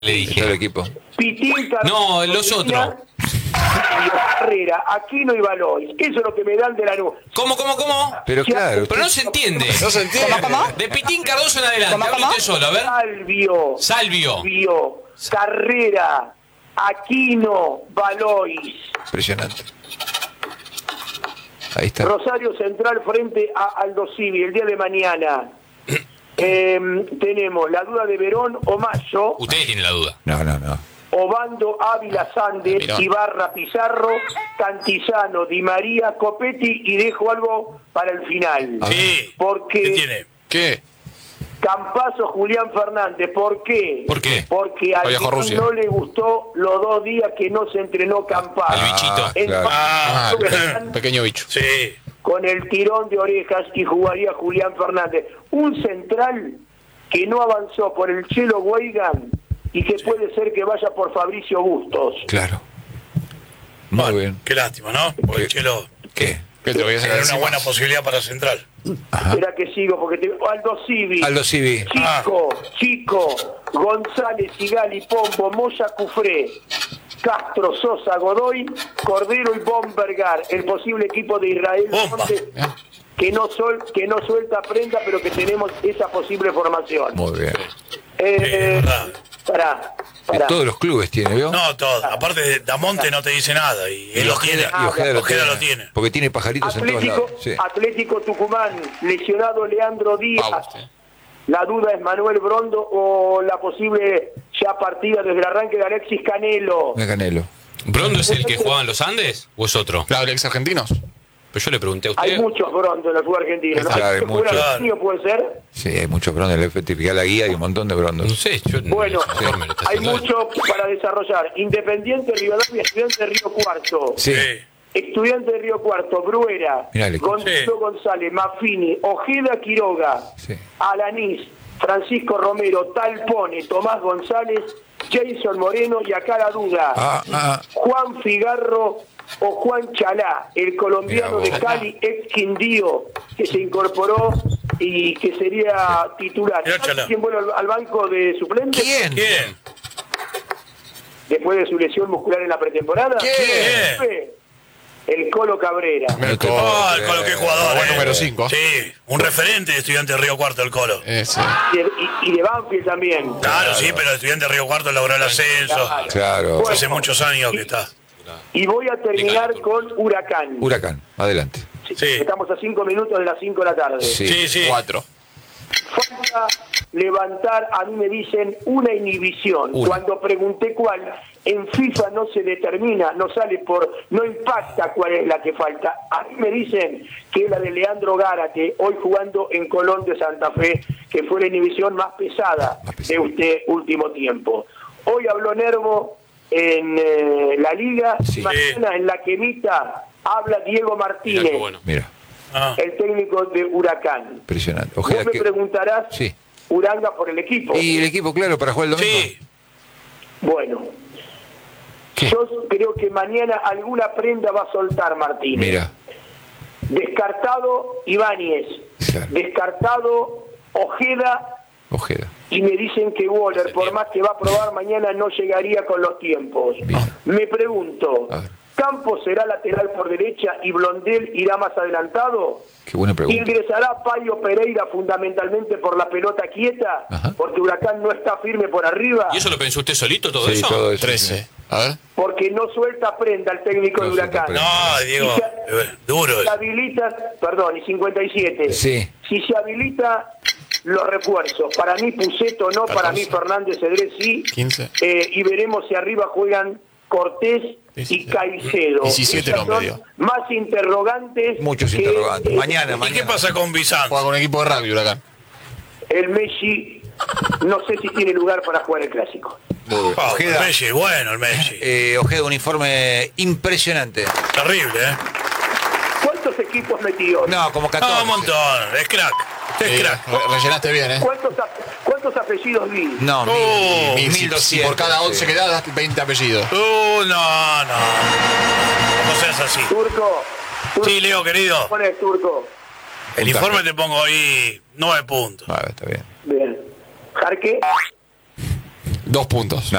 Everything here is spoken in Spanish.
Le dije. El equipo. Pitín, No, los otros. Carrera, Aquino y Balois. Eso es lo que me dan de la nube. ¿Cómo? Pero claro. Pero no se entiende. No se entiende. ¿Cómo? De Pitín Cardoso en adelante. Hable usted solo, a ver. Salvio. Carrera, Aquino, Balois. Impresionante. Ahí está. Rosario Central frente a Aldo Civi el día de mañana. Tenemos la duda de Verón o Mayo, Usted tiene la duda. No. Obando, Ávila, Sandes, Ibarra, Pizarro, Cantillano, Di María, Copetti, y dejo algo para el final. Sí. Porque ¿Qué tiene? ¿Qué? Campazo, Julián Fernández. ¿Por qué? ¿Por qué? Porque a Viajó a Rusia. no le gustó los 2 días que no se entrenó Campazo. El bichito. Entonces, Pequeño bicho. Sí. con el tirón de orejas, y jugaría Julián Fernández. Un central que no avanzó por el Chelo Weigan y que puede ser que vaya por Fabricio Bustos. Claro. Muy Bueno, bien. qué lástima, ¿no? Porque Chelo ¿Qué? ¿Qué te voy a hacer? era una buena posibilidad para Central. Espera que sigo, porque Aldo Civi. Aldo Civi. Chico, González, Sigali, Pombo, Moya, Cufré, Castro, Sosa, Godoy, Cordero y Bombergar, el posible equipo de Israel Bomba. Montes, que no suelta prenda, pero que tenemos esa posible formación. Muy bien. verdad. Pará. Todos los clubes tiene, ¿vio? No, todo. Aparte, Damonte no te dice nada y él lo tiene. Y Ojeda lo tiene. Porque tiene pajaritos en todos lados. Sí. Atlético Tucumán, lesionado Leandro Díaz. La duda es Manuel Brondo o la posible ya partida desde el arranque de Alexis Canelo. De Canelo. ¿Brondo es el que jugaba en los Andes o es otro? Claro, ex argentinos. Pero yo le pregunté a Hay usted. muchos Brondo en el fútbol argentino, ¿no? Claro, hay muchos. ¿Argentino puede ser? Sí, hay muchos brondos. El FT la guía y un montón de brondos. No sé, yo Bueno, el informe lo está hay haciendo él. mucho para desarrollar. Independiente, Rivadavia, Estudiante de Río Cuarto. Sí. Estudiante de Río Cuarto, Bruera, Mirá el equipo. Gonzalo González, Maffini, Ojeda Quiroga, Sí. Alanís, Francisco Romero, Talpone, Tomás González, Jason Moreno, y acá la duda, Juan Figarro o Juan Chalá, el colombiano de Cali, ex Quindío, que se incorporó y que sería titular. Mirá Chalá. ¿Quién vuelve al banco de suplentes? ¿Quién? Después de su lesión muscular en la pretemporada. ¿Quién? El Colo Cabrera. El Colo, qué jugador. Buen número 5. Sí, un referente de Estudiante de Río Cuarto, el Colo. Sí. Y de Banfield también. Claro, sí, pero Estudiante de Río Cuarto logró el ascenso. Claro. Hace muchos años que está. Y voy a terminar con Huracán. Huracán, adelante. Sí. Estamos a 5 minutos de las 5 de la tarde. Sí. 4. Falta levantar, a mí me dicen, una inhibición. Cuando pregunté cuál, en FIFA no se determina, no impacta cuál es la que falta. A mí me dicen que es la de Leandro Gárate, hoy jugando en Colón de Santa Fe, que fue la inhibición más pesada de este último tiempo. Hoy habló Nervo en la Liga, mañana en la quemita habla Diego Martínez. Mirá qué bueno. Mira, El técnico de Huracán. impresionante. Vos Ojeda me que... preguntarás, Sí. Uranga por el equipo. Y el equipo, claro, para jugar el domingo. Sí. Bueno, ¿Qué? yo creo que mañana alguna prenda va a soltar Martínez. Mira. Descartado Ibáñez, Claro. descartado Ojeda, Ojeda. y me dicen que Waller, por más que va a probar mañana, no llegaría con los tiempos. Bien. Me pregunto, A ver. ¿Campos será lateral por derecha y Blondel irá más adelantado? Qué buena pregunta. ¿Ingresará Payo Pereira fundamentalmente por la pelota quieta? Ajá. Porque Huracán no está firme por arriba. ¿Y eso lo pensó usted solito, todo Sí, eso? todo eso. 13. A ver. Porque no suelta prenda el técnico No de suelta Huracán. prenda. No, Diego, duro. Se habilita, perdón, y 57. Sí. Si se habilita los refuerzos, para mí Puceto no, para mí Fernández Cedrés sí. 15. Y veremos si arriba juegan Cortés y 17. Caicedo. 17 Esas nombre son dio. más interrogantes. Muchos que, interrogantes. Mañana. ¿Y qué pasa con Bizanzo? Juega con un equipo de rugby, Huracán. El Messi no sé si tiene lugar para jugar el clásico. El Messi, bueno el Messi. Ojeda, un informe impresionante. Terrible, ¿eh? ¿Cuántos equipos metió? No, como 14. No, un montón. Es crack. Es crack. Rellenaste bien, ¿eh? ¿Cuántos apellidos vi? No, Oh, 1200. Por cada 11 que das 20 apellidos. No. No seas así. Turco. Sí, Leo, querido. Pones Turco. El informe te pongo ahí 9 puntos. Vale, está bien. Bien. Jarque. 2 puntos.